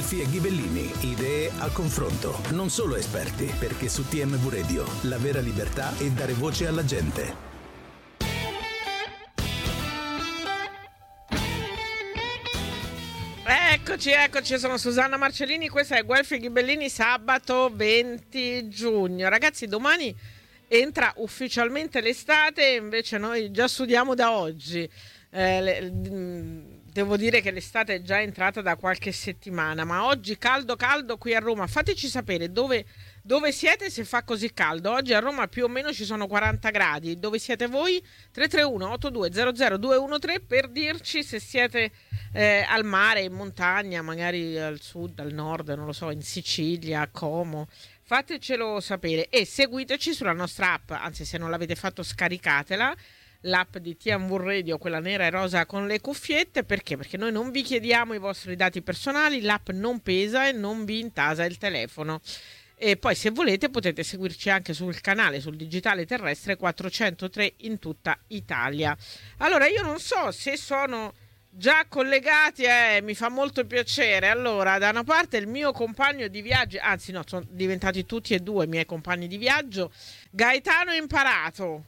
Guelfi e Ghibellini, idee a confronto, non solo esperti, perché su TMV Radio la vera libertà è dare voce alla gente. Eccoci, sono Susanna Marcellini, questa è Guelfi e Ghibellini, sabato 20 giugno. Ragazzi, domani entra ufficialmente l'estate, invece noi già studiamo da oggi. Devo dire che l'estate è già entrata da qualche settimana, ma oggi caldo qui a Roma. Fateci sapere dove siete se fa così caldo. Oggi a Roma più o meno ci sono 40 gradi. Dove siete voi? 331-8200-213 per dirci se siete al mare, in montagna, magari al sud, al nord, non lo so, in Sicilia, a Como. Fatecelo sapere e seguiteci sulla nostra app, anzi se non l'avete fatto scaricatela, l'app di TMV Radio, quella nera e rosa con le cuffiette. Perché? Perché noi non vi chiediamo i vostri dati personali, l'app non pesa e non vi intasa il telefono. E poi se volete potete seguirci anche sul canale, sul digitale terrestre 403 in tutta Italia. Allora io non so se sono già collegati, mi fa molto piacere. Allora, da una parte il mio compagno di viaggio, anzi no, sono diventati tutti e due i miei compagni di viaggio, Gaetano Imparato.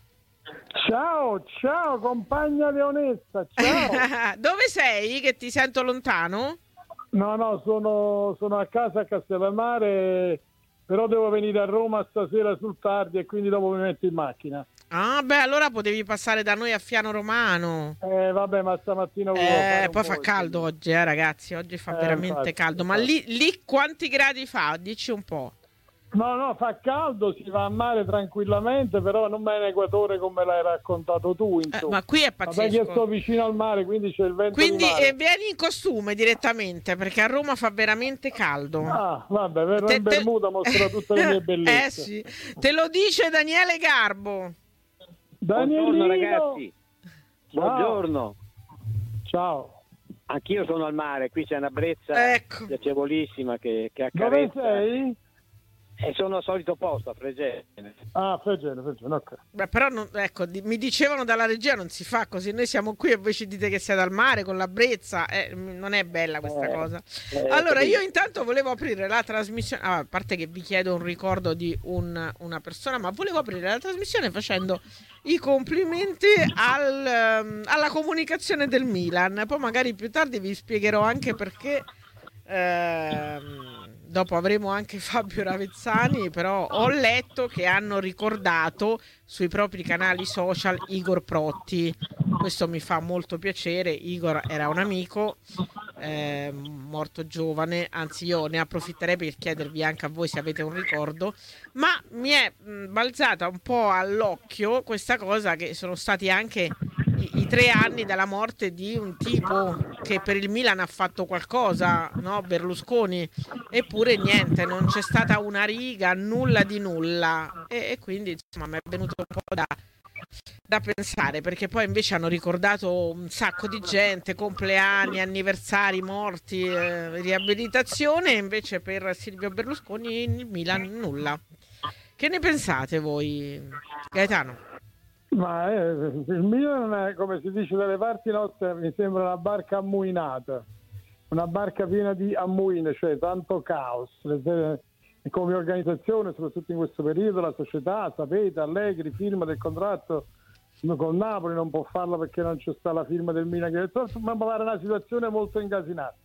Ciao compagna Leonessa, ciao. Dove sei? Che ti sento lontano? No, sono a casa a Castellammare, però devo venire a Roma stasera sul tardi e quindi dopo mi metto in macchina. Ah, beh, allora potevi passare da noi a Fiano Romano. Vabbè, ma stamattina volevo poi fa caldo oggi, ragazzi, oggi fa veramente infatti, caldo. Ma lì quanti gradi fa? Dici un po'. No, fa caldo, si va a mare tranquillamente, però non è in equatore come l'hai raccontato tu, insomma. Ma qui è pazzesco. Ma perché sto vicino al mare, quindi c'è il vento quindi di mare. Vieni in costume direttamente, perché a Roma fa veramente caldo. Ah, vabbè, verrò in Bermuda, mostrerò tutte le mie bellezze. Sì, te lo dice Daniele Garbo. Danielino. Buongiorno ragazzi. Buongiorno. Ciao. Anch'io sono al mare, qui c'è una brezza piacevolissima che accarezza. Dove sei? E sono al solito posto, a Fregene. Ah, Fregene, ok. Beh, però mi dicevano dalla regia non si fa così, noi siamo qui e voi ci dite che siete al mare con la brezza, non è bella questa cosa. Allora io intanto volevo aprire la trasmissione, a parte che vi chiedo un ricordo di una persona, ma volevo aprire la trasmissione facendo i complimenti alla comunicazione del Milan, poi magari più tardi vi spiegherò anche perché. Dopo avremo anche Fabio Ravezzani, però ho letto che hanno ricordato sui propri canali social Igor Protti. Questo mi fa molto piacere. Igor era un amico morto giovane, anzi io ne approfitterei per chiedervi anche a voi se avete un ricordo, ma mi è balzata un po' all'occhio questa cosa che sono stati anche i 3 anni dalla morte di un tipo che per il Milan ha fatto qualcosa, no? Berlusconi, eppure niente, non c'è stata una riga, nulla di nulla, e quindi insomma mi è venuto un po' da pensare, perché poi invece hanno ricordato un sacco di gente, compleanni, anniversari, morti, riabilitazione, e invece per Silvio Berlusconi il Milan nulla. Che ne pensate voi, Gaetano? Ma il Milan, come si dice dalle parti nostre, mi sembra una barca ammuinata, una barca piena di ammuine, cioè tanto caos. Come organizzazione, soprattutto in questo periodo, la società, sapete, Allegri, firma del contratto con Napoli, non può farlo perché non c'è sta la firma del Milan, ma pare una situazione molto incasinata.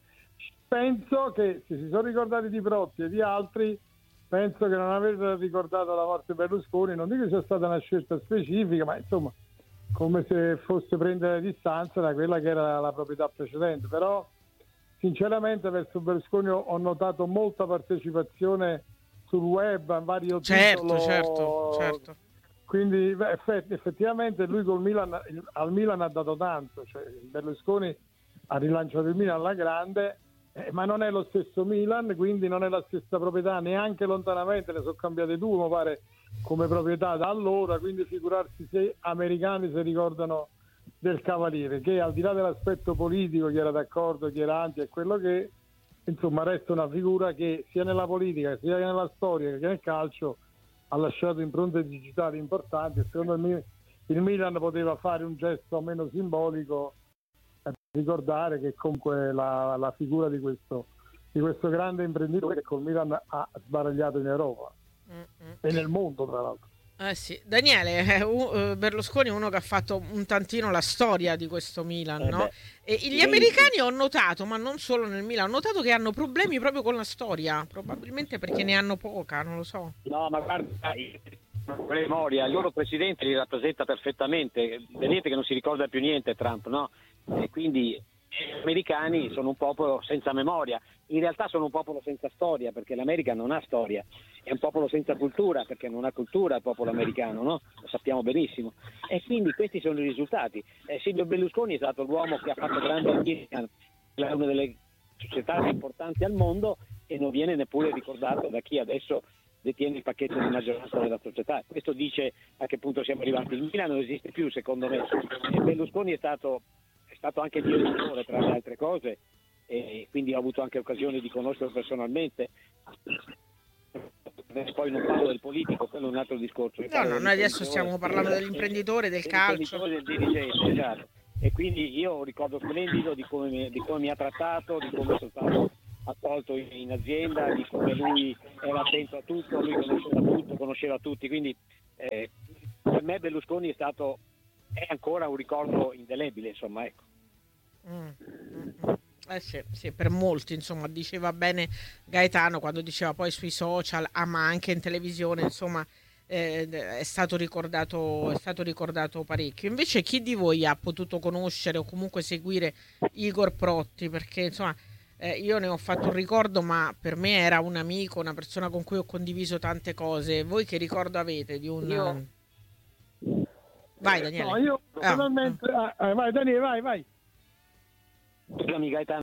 Penso che se si sono ricordati di Protti e di altri, penso che non avete ricordato la morte di Berlusconi, non dico che sia stata una scelta specifica, ma insomma come se fosse prendere distanza da quella che era la proprietà precedente. Però sinceramente verso Berlusconi ho notato molta partecipazione sul web, a vario titolo. Certo. Quindi effettivamente lui al Milan ha dato tanto, cioè Berlusconi ha rilanciato il Milan alla grande, ma non è lo stesso Milan, quindi non è la stessa proprietà, neanche lontanamente, ne sono cambiate 2 mi pare come proprietà da allora, quindi figurarsi se americani si ricordano del Cavaliere, che al di là dell'aspetto politico, chi era d'accordo, chi era anti, è quello che insomma resta una figura che sia nella politica, sia nella storia che nel calcio ha lasciato impronte digitali importanti, e secondo me il Milan poteva fare un gesto almeno simbolico per ricordare che comunque la figura di questo di questo grande imprenditore che col Milan ha sbaragliato in Europa e nel mondo, tra l'altro. Sì. Daniele, Berlusconi è uno che ha fatto un tantino la storia di questo Milan, no? E gli americani ho notato, ma non solo nel Milan, ho notato che hanno problemi proprio con la storia, probabilmente perché ne hanno poca, non lo so. No, ma guarda, memoria, il loro presidente li rappresenta perfettamente, vedete che non si ricorda più niente Trump, no? E quindi gli americani sono un popolo senza memoria, in realtà sono un popolo senza storia, perché l'America non ha storia, è un popolo senza cultura, perché non ha cultura il popolo americano, no? Lo sappiamo benissimo, e quindi questi sono i risultati. Silvio Berlusconi è stato l'uomo che ha fatto grande American, una delle società più importanti al mondo, e non viene neppure ricordato da chi adesso detiene il pacchetto di maggioranza della società. Questo dice a che punto siamo arrivati. Il Milan non esiste più, secondo me, e Berlusconi è stato anche mio editore, tra le altre cose, e quindi ho avuto anche occasione di conoscerlo personalmente. Poi non parlo del politico, quello è un altro discorso. No, noi adesso stiamo parlando dell'imprenditore, del calcio. Del dirigente, esatto. E quindi io ho un ricordo splendido di come mi ha trattato, di come sono stato accolto in azienda, di come lui era attento a tutto, lui conosceva tutti, quindi per me Berlusconi è ancora un ricordo indelebile, insomma, ecco. Sì, per molti, insomma, diceva bene Gaetano quando diceva poi sui social, ma anche in televisione, insomma, è stato ricordato parecchio. Invece chi di voi ha potuto conoscere o comunque seguire Igor Protti? Perché insomma io ne ho fatto un ricordo, ma per me era un amico, una persona con cui ho condiviso tante cose. Voi che ricordo avete di un... Vai Daniele. No, io personalmente... vai Daniele, vai. Scusami Gaetano.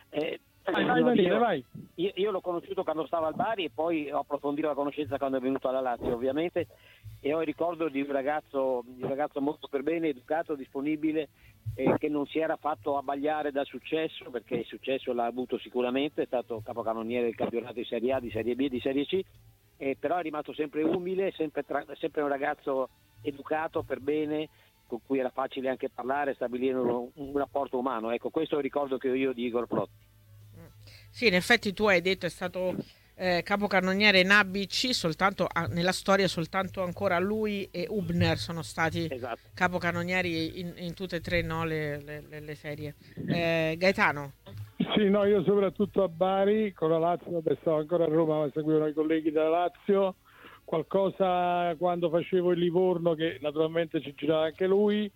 Vai Daniele, vai. Io l'ho conosciuto quando stava al Bari e poi ho approfondito la conoscenza quando è venuto alla Lazio, ovviamente, e ho il ricordo di un ragazzo molto per bene, educato, disponibile, che non si era fatto abbagliare dal successo, perché il successo l'ha avuto sicuramente, è stato capocannoniere del campionato di Serie A, di Serie B, di Serie C, però è rimasto sempre umile, sempre un ragazzo educato, per bene, con cui era facile anche parlare, stabilire un rapporto umano. Ecco, questo è il ricordo che ho io di Igor Protti. Sì, in effetti tu hai detto è stato capocannoniere in ABC, soltanto nella storia soltanto ancora lui e Hubner sono stati capocannonieri in tutte e tre, no, le serie. Gaetano? Sì, no, io soprattutto a Bari con la Lazio, stavo ancora a Roma, ma seguivano i colleghi della Lazio, qualcosa quando facevo il Livorno, che naturalmente ci girava anche lui.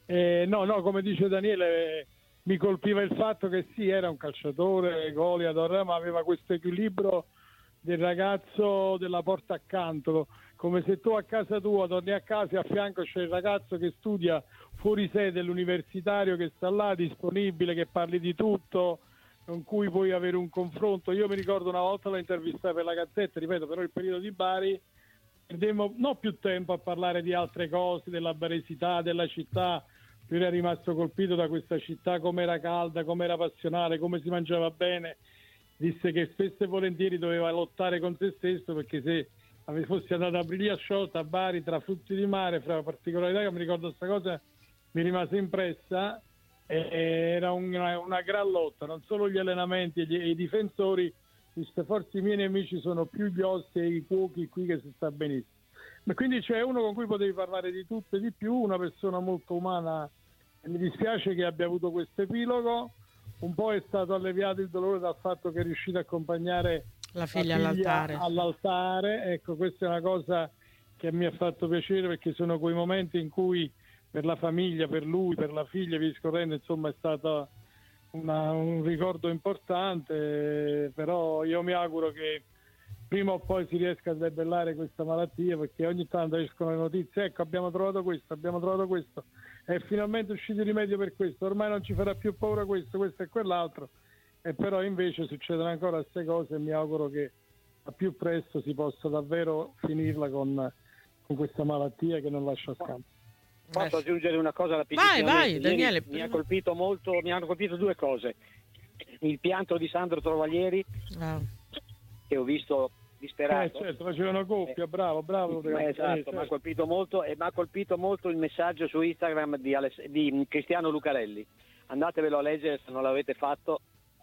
No, come dice Daniele, mi colpiva il fatto che sì, era un calciatore, goleador, ma aveva questo equilibrio del ragazzo della porta accanto, come se tu a casa tua torni a casa e a fianco c'è il ragazzo che studia fuori sede, l'universitario che sta là disponibile, che parli di tutto, con cui puoi avere un confronto. Io mi ricordo una volta l'ho intervistata per la Gazzetta, ripeto, però il periodo di Bari perdemmo non più tempo a parlare di altre cose, della baresità, della città. Lui era rimasto colpito da questa città, come era calda, come era passionale, come si mangiava bene. Disse che spesso e volentieri doveva lottare con se stesso, perché se fossi andato a Brigliasciolta, a Bari, tra frutti di mare, fra particolarità che mi ricordo questa cosa, mi rimase impressa, era una gran lotta, non solo gli allenamenti e i difensori, disse forse i miei nemici sono più gli ossi e i cuochi qui che si sta benissimo. Ma quindi c'è uno con cui potevi parlare di tutto e di più, una persona molto umana. Mi dispiace che abbia avuto questo epilogo, un po' è stato alleviato il dolore dal fatto che è riuscito a accompagnare la figlia all'altare. Ecco, questa è una cosa che mi ha fatto piacere, perché sono quei momenti in cui per la famiglia, per lui, per la figlia, vi scorrendo, insomma è stato un ricordo importante, però io mi auguro che prima o poi si riesca a debellare questa malattia, perché ogni tanto escono le notizie, ecco abbiamo trovato questo, è finalmente uscito il rimedio per questo, ormai non ci farà più paura questo e quell'altro, e però invece succedono ancora queste cose, e mi auguro che a più presto si possa davvero finirla con questa malattia che non lascia scampo. Posso aggiungere una cosa rapidissima? Vai Daniele. Mi hanno colpito due cose: il pianto di Sandro Trovaglieri, che ho visto disperato. Certo, facevano coppia, bravo. Esatto, mi ha colpito molto, e mi ha colpito molto il messaggio su Instagram di Cristiano Lucarelli. Andatevelo a leggere se non l'avete fatto,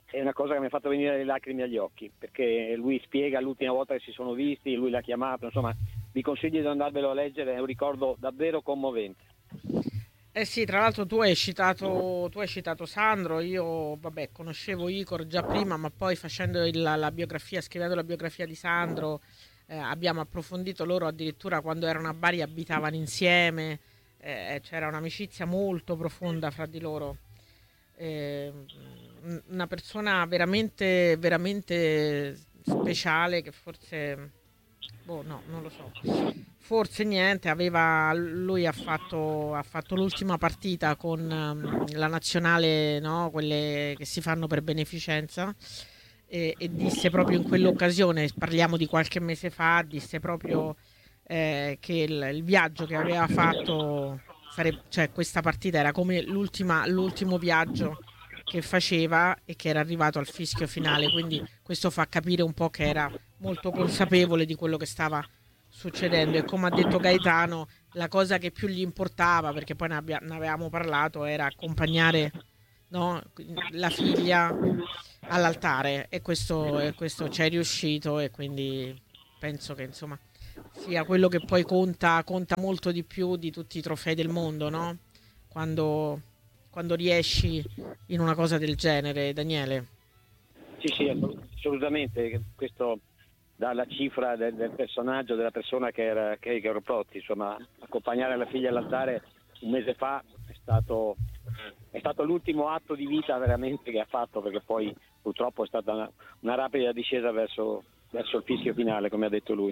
è una cosa che mi ha fatto venire le lacrime agli occhi, perché lui spiega l'ultima volta che si sono visti, lui l'ha chiamato, insomma, vi consiglio di andarvelo a leggere, è un ricordo davvero commovente. Eh sì, tra l'altro tu hai citato Sandro, io vabbè conoscevo Igor già prima, ma poi facendo la biografia, scrivendo la biografia di Sandro, abbiamo approfondito loro addirittura quando erano a Bari abitavano insieme, c'era un'amicizia molto profonda fra di loro. Eh, una persona veramente, veramente speciale che forse, boh, no, non lo so. Forse niente, lui ha fatto l'ultima partita con la nazionale, no? Quelle che si fanno per beneficenza e disse proprio in quell'occasione, parliamo di qualche mese fa, disse proprio che il viaggio che aveva fatto, cioè questa partita era come l'ultimo viaggio che faceva e che era arrivato al fischio finale, quindi questo fa capire un po' che era molto consapevole di quello che stava succedendo e come ha detto Gaetano, la cosa che più gli importava, perché poi ne avevamo parlato, era accompagnare, no, la figlia all'altare e questo ci è riuscito e quindi penso che insomma sia quello che poi conta molto di più di tutti i trofei del mondo, no? Quando riesci in una cosa del genere, Daniele. Sì, assolutamente, questo dà la cifra del personaggio, della persona che era Igor Protti, insomma, accompagnare la figlia all'altare un mese fa è stato l'ultimo atto di vita veramente che ha fatto, perché poi purtroppo è stata una rapida discesa verso il fischio finale, come ha detto lui.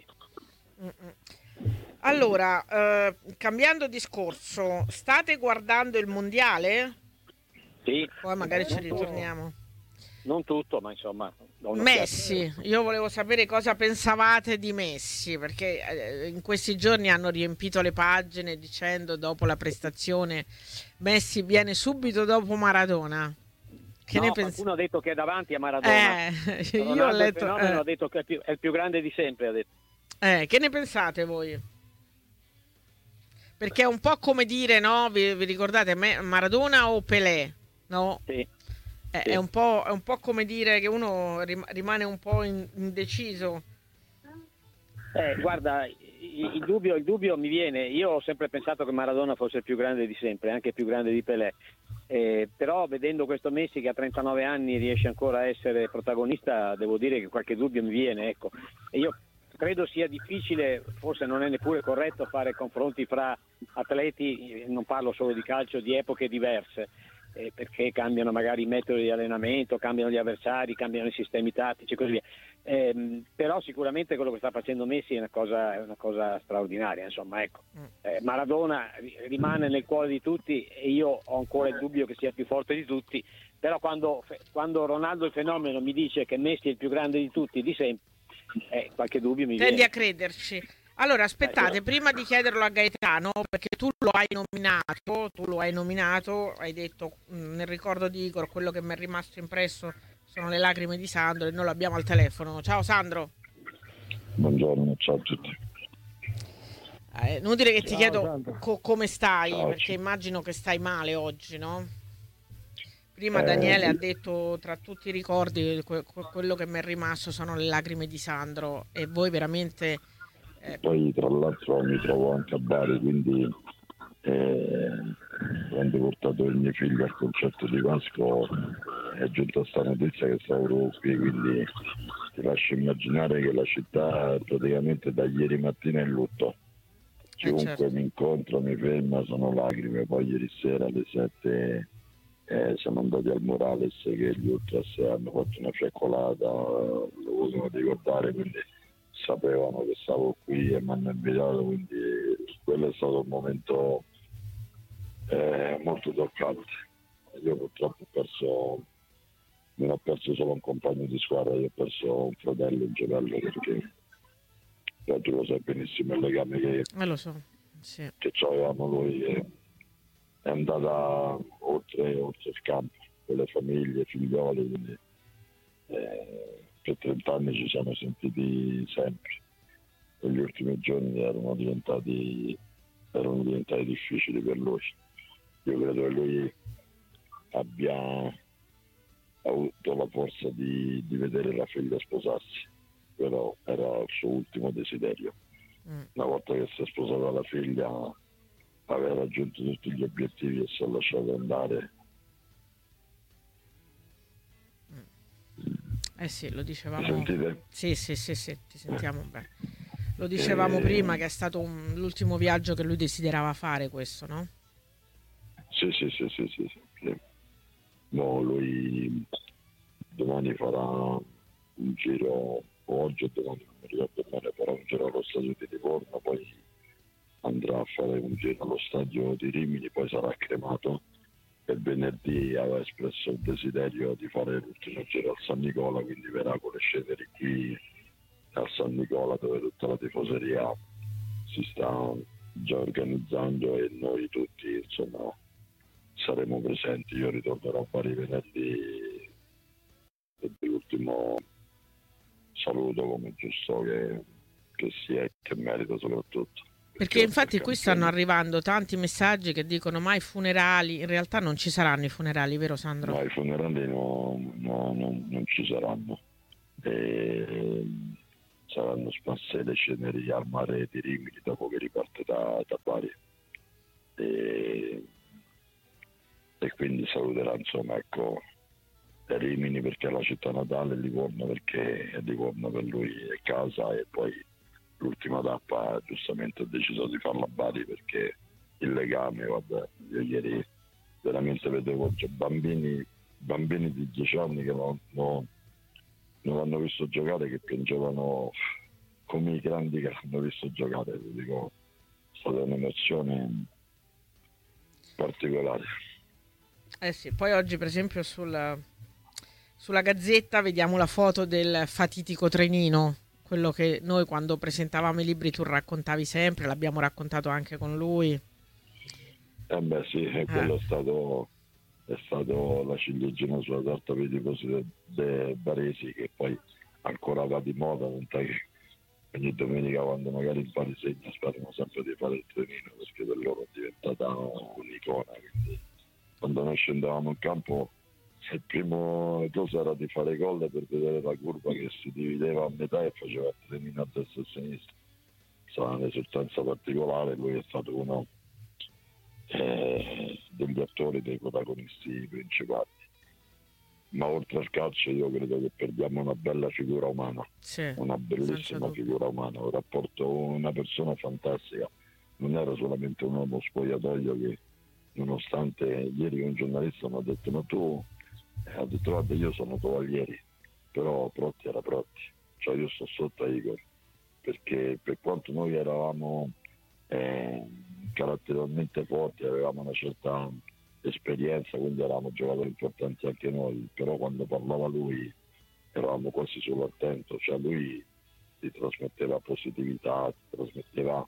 Allora, cambiando discorso, state guardando il mondiale? Sì, Poi magari ci ritorniamo. non tutto, ma insomma. Messi, io volevo sapere cosa pensavate di Messi, perché in questi giorni hanno riempito le pagine dicendo dopo la prestazione Messi viene subito dopo Maradona. Che ne qualcuno ha detto che è davanti a Maradona. Io ho letto. Ha detto che è il più grande di sempre, ha detto. Che ne pensate voi? Perché è un po' come dire, no? Vi ricordate Maradona o Pelé? No? Sì. È un po' come dire che uno rimane un po' indeciso. Guarda, il dubbio mi viene. Io ho sempre pensato che Maradona fosse il più grande di sempre, anche più grande di Pelé. Però vedendo questo Messi che a 39 anni riesce ancora a essere protagonista, devo dire che qualche dubbio mi viene, ecco. E io credo sia difficile, forse non è neppure corretto fare confronti fra atleti, non parlo solo di calcio, di epoche diverse. Perché cambiano magari i metodi di allenamento, cambiano gli avversari, cambiano i sistemi tattici e così via. Però sicuramente quello che sta facendo Messi è una cosa straordinaria, insomma, ecco. Maradona rimane nel cuore di tutti e io ho ancora il dubbio che sia più forte di tutti, però quando Ronaldo il fenomeno mi dice che Messi è il più grande di tutti di sempre, qualche dubbio mi viene. Tendi a crederci. Allora, aspettate, prima di chiederlo a Gaetano, perché tu lo hai nominato, hai detto nel ricordo di Igor, quello che mi è rimasto impresso sono le lacrime di Sandro e noi lo abbiamo al telefono. Ciao Sandro. Buongiorno, ciao a tutti. Inutile che ti chiedo come stai, Ciao. perché immagino che stai male oggi, no? Prima Daniele ha detto, tra tutti i ricordi, quello che mi è rimasto sono le lacrime di Sandro e voi veramente... Poi tra l'altro mi trovo anche a Bari, quindi quando ho portato il mio figlio al concerto di Vasco è giunta sta notizia che stavo qui, quindi ti lascio immaginare che la città praticamente da ieri mattina è in lutto. Chiunque certo. mi incontra, mi ferma, sono lacrime. Poi ieri sera alle 7 siamo andati al Morales che gli Ultras hanno fatto una fiaccolata, lo volevano ricordare, quindi sapevano che stavo qui e mi hanno invitato, quindi quello è stato un momento molto toccante. Io purtroppo non ho perso solo un compagno di squadra, io ho perso un fratello, un gemello, perché tu lo sai benissimo il legame lo so, sì. che avevamo noi è andata oltre il campo, con le famiglie, i figlioli, quindi per 30 anni ci siamo sentiti sempre. E gli ultimi giorni erano diventati difficili per lui. Io credo che lui abbia ha avuto la forza di vedere la figlia sposarsi, però era il suo ultimo desiderio. Una volta che si è sposata la figlia aveva raggiunto tutti gli obiettivi e si è lasciato andare. Sì, lo dicevamo. Sentite? Sì, ti sentiamo bene. Lo dicevamo prima che è stato l'ultimo viaggio che lui desiderava fare, questo, no? Sì. No, lui domani farà un giro, oggi o domani non mi ricordo bene, farà un giro allo stadio di Livorno, poi andrà a fare un giro allo stadio di Rimini, poi sarà cremato, e venerdì aveva espresso il desiderio di fare l'ultimo giro al San Nicola, quindi verrà con le scendere qui al San Nicola, dove tutta la tifoseria si sta già organizzando e noi tutti insomma saremo presenti. Io ritornerò a Bari venerdì e l'ultimo saluto, come giusto che sia, che merita soprattutto. Perché infatti qui stanno arrivando tanti messaggi che dicono ma i funerali, in realtà non ci saranno i funerali, vero Sandro? No, i funerali non ci saranno. Saranno sparse le ceneri al mare di Rimini dopo che riparte da Bari. E quindi saluterà insomma, ecco, Rimini perché è la città natale, Livorno perché è Livorno per lui è casa, e poi l'ultima tappa giustamente ho deciso di farla a Bari perché il legame, vabbè, io ieri veramente vedevo bambini di 10 anni che non hanno visto giocare, che piangevano come i grandi che l'hanno visto giocare. Vi dico, è stata un'emozione particolare. Sì, poi oggi per esempio sulla Gazzetta vediamo la foto del fatitico trenino, quello che noi quando presentavamo i libri tu raccontavi sempre, l'abbiamo raccontato anche con lui. Beh sì, quello è stato la ciliegina sulla torta per i tifosi dei baresi, che poi ancora va di moda, tant'è che ogni domenica quando magari il Bari segna sperano sempre di fare il trenino, perché per loro è diventata un'icona. Quindi quando noi scendevamo in campo il primo cosa era di fare gol per vedere la curva che si divideva a metà e faceva il trenino a destra e a sinistra. Sarà un'esultanza particolare, lui è stato uno degli attori, dei protagonisti principali. Ma oltre al calcio io credo che perdiamo una bella figura umana, una bellissima figura umana, un rapporto, una persona fantastica. Non era solamente un uomo spogliatoio che, nonostante ieri un giornalista mi ha detto ma tu, ha detto guarda io sono Tovaglieri, però Protti era Protti, cioè io sto sotto a Igor, perché per quanto noi eravamo caratterialmente forti, avevamo una certa esperienza, quindi eravamo giocatori importanti anche noi, però quando parlava lui eravamo quasi sull'attento, cioè lui ti trasmetteva positività, ti trasmetteva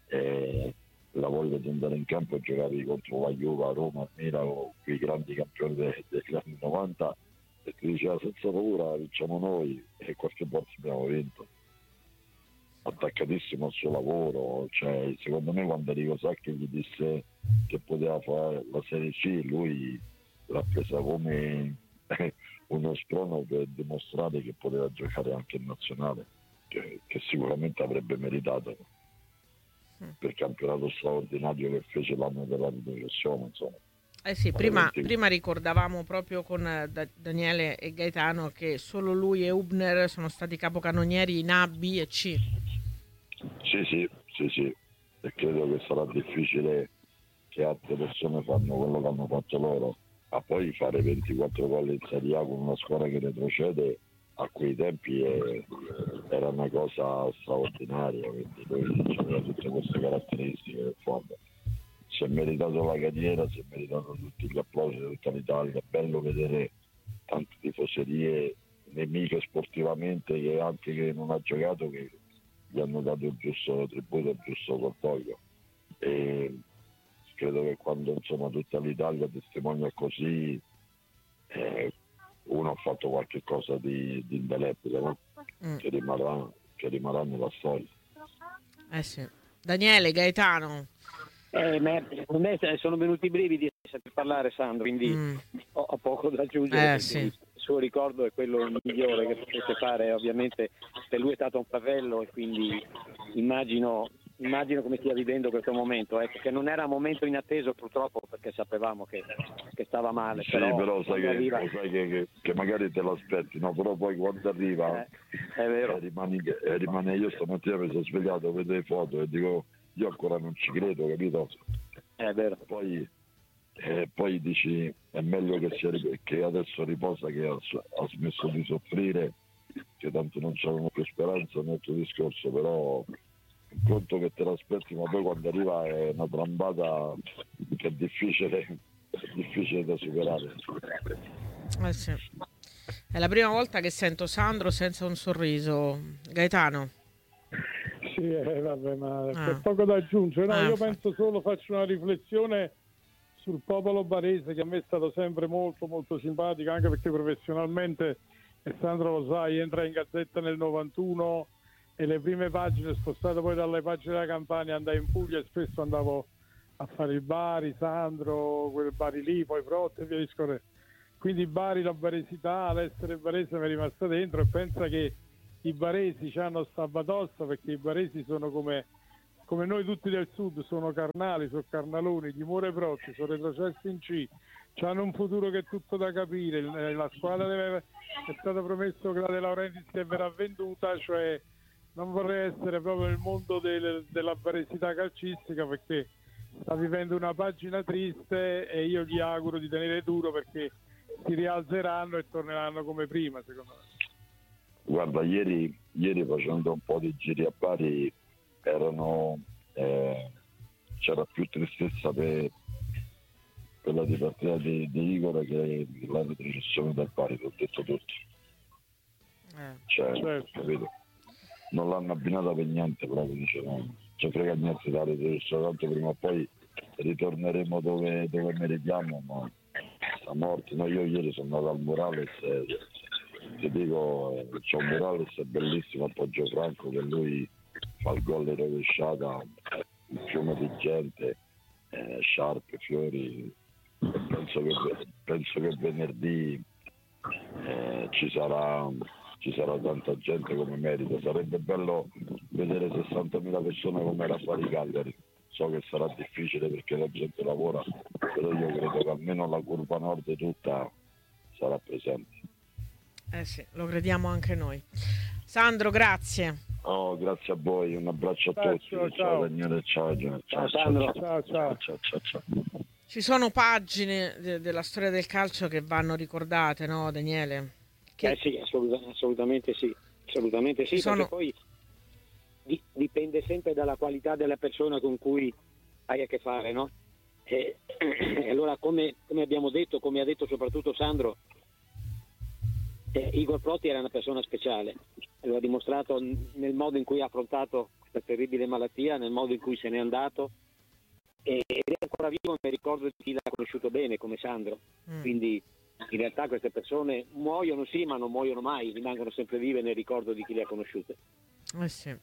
la voglia di andare in campo e giocare contro la Juve, a Roma, a Milano, quei grandi campioni degli anni 90, e ti diceva senza paura vinciamo noi, e qualche volta abbiamo vinto. Attaccatissimo al suo lavoro, cioè secondo me quando Enrico Sacchi gli disse che poteva fare la Serie C, lui l'ha presa come uno sprono per dimostrare che poteva giocare anche in nazionale, che sicuramente avrebbe meritato per il campionato straordinario che fece l'anno della rivoluzione, insomma. Sì, prima ricordavamo proprio con Daniele e Gaetano che solo lui e Hubner sono stati capocannonieri in A, B e C. Sì, e credo che sarà difficile che altre persone fanno quello che hanno fatto loro, ma poi fare 24 gol in Serie A con una squadra che retrocede a quei tempi era una cosa straordinaria, quindi lui aveva tutte queste caratteristiche del fondo. Si è meritato la carriera, si è meritato tutti gli applausi di tutta l'Italia. È bello vedere tante tifoserie nemiche sportivamente, che anche che non ha giocato, che gli hanno dato il giusto tributo, il giusto cordoglio, e credo che quando insomma tutta l'Italia testimonia così, uno ha fatto qualche cosa di indelebile, no? Che rimarrà nella storia. Sì. Daniele, Gaetano. Per me sono venuti i brividi a parlare, Sandro, quindi ho poco da aggiungere. Sì. suo ricordo è quello migliore che potesse fare. Ovviamente per lui è stato un fratello e quindi immagino come stia vivendo questo momento, che non era un momento inatteso purtroppo, perché sapevamo che stava male. Sì, però sai che magari te lo aspetti, no? Però poi quando arriva è vero. rimane. Io stamattina mi sono svegliato, vedo le foto e dico io ancora non ci credo, capito? È vero. Poi dici è meglio che adesso riposa, che ha smesso di soffrire, che tanto non c'avevano più speranza, un altro discorso, però un conto che te l'aspetti, ma poi quando arriva è una trambata che è difficile da superare. Sì. È la prima volta che sento Sandro senza un sorriso. Gaetano. Sì, vabbè, ma c'è poco da aggiungere. No, io penso solo, faccio una riflessione sul popolo barese, che a me è stato sempre molto molto simpatico, anche perché professionalmente, e Sandro lo sa, entra in Gazzetta nel 91 e le prime pagine, spostate poi dalle pagine della Campania, andai in Puglia e spesso andavo a fare il Bari, Sandro, quel Bari lì, poi Protte e via discorrendo. Quindi Bari, la baresità, l'essere barese mi è rimasta dentro, e pensa che i baresi hanno sta batosta, perché i baresi sono come noi tutti del sud, sono carnali, sono carnaloni, di Mura e Protti, sono retrocessi in C, hanno un futuro che è tutto da capire. La squadra è stato promesso che la De Laurentiis che verrà venduta, cioè non vorrei essere proprio nel mondo della baresità calcistica, perché sta vivendo una pagina triste e io gli auguro di tenere duro, perché si rialzeranno e torneranno come prima, secondo me. Guarda, ieri facendo un po' di giri a Bari c'era più tristezza per la dipartita di Igor che la retrocessione del Bari, l'ho detto tutto. Certo. Capito? Non l'hanno abbinata per niente, proprio, dice no, ci frega niente da retrocessione, tanto prima o poi ritorneremo dove meritiamo, ma sta morte. No, io ieri sono andato al Murales, ti dico, c'è un Murales bellissimo a Poggio Franco, che lui fa il gol in rovesciata, un fiume di gente, sciarpe, fiori. Penso che venerdì ci sarà tanta gente come merita. Sarebbe bello vedere 60.000 persone come era a Bari Cagliari. So che sarà difficile perché la gente lavora, però io credo che almeno la curva nord tutta sarà presente. Sì, lo crediamo anche noi. Sandro, grazie. Oh, grazie a voi, un abbraccio a tutti. Ciao Daniele, ciao Sandro. Ciao. Ci sono pagine della storia del calcio che vanno ricordate, no, Daniele? Sì, assolutamente sì, perché poi dipende sempre dalla qualità della persona con cui hai a che fare, no? E allora, come abbiamo detto, come ha detto soprattutto Sandro, Igor Protti era una persona speciale, lo ha dimostrato nel modo in cui ha affrontato questa terribile malattia, nel modo in cui se n'è andato, ed è ancora vivo nel ricordo di chi l'ha conosciuto bene, come Sandro. Quindi in realtà queste persone muoiono sì, ma non muoiono mai, rimangono sempre vive nel ricordo di chi le ha conosciute. Sì.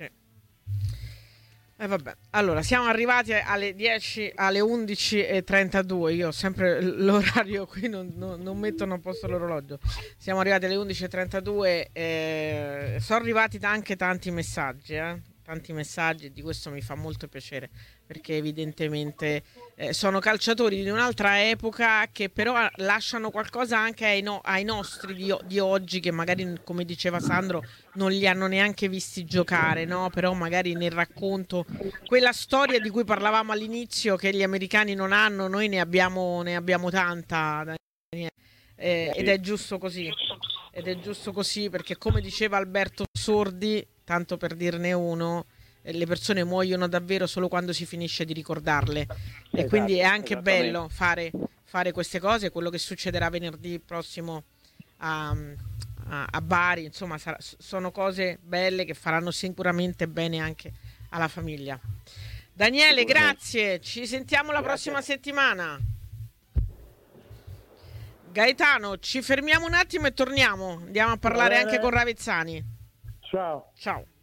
Vabbè. Allora, siamo arrivati alle 11:32. Io ho sempre l'orario qui, non mettono a posto l'orologio. Siamo arrivati alle 11:32. Sono arrivati anche tanti messaggi, di questo mi fa molto piacere, perché evidentemente sono calciatori di un'altra epoca che però lasciano qualcosa anche ai nostri di oggi, che magari, come diceva Sandro, non li hanno neanche visti giocare, no? Però magari nel racconto, quella storia di cui parlavamo all'inizio, che gli americani non hanno, noi ne abbiamo tanta, ed è giusto così. Perché, come diceva Alberto Sordi, tanto per dirne uno, le persone muoiono davvero solo quando si finisce di ricordarle. E quindi è anche bello fare queste cose. Quello che succederà venerdì prossimo a Bari, insomma, sono cose belle che faranno sicuramente bene anche alla famiglia. Daniele, grazie, ci sentiamo la prossima settimana. Gaetano, ci fermiamo un attimo e torniamo, andiamo a parlare anche con Ravezzani. Ciao.